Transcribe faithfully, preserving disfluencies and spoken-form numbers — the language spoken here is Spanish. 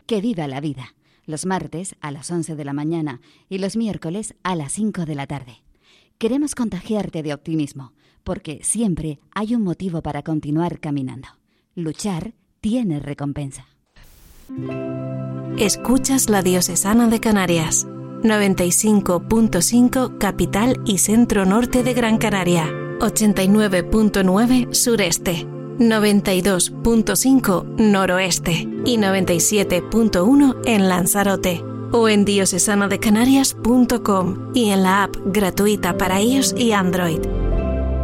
Que viva la vida. Los martes a las once de la mañana y los miércoles a las cinco de la tarde. Queremos contagiarte de optimismo, porque siempre hay un motivo para continuar caminando. Luchar tiene recompensa. Escuchas la Diocesana de Canarias, noventa y cinco punto cinco capital y centro norte de Gran Canaria, ochenta y nueve punto nueve sureste, noventa y dos punto cinco noroeste y noventa y siete punto uno en Lanzarote, o en diocesana de canarias punto com y en la app gratuita para iOS y Android.